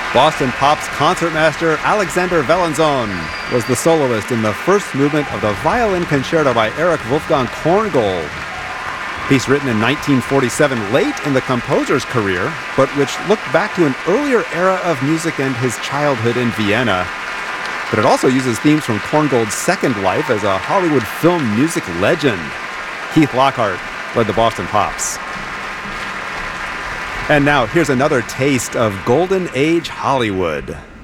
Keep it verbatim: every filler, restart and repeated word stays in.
Boston Pop's concertmaster Alexander Vallenzon was the soloist in the first movement of the Violin Concerto by Erich Wolfgang Korngold. Piece written in nineteen forty-seven, late in the composer's career, but which looked back to an earlier era of music and his childhood in Vienna. But it also uses themes from Korngold's second life as a Hollywood film music legend. Keith Lockhart led the Boston Pops. And now, here's another taste of Golden Age Hollywood.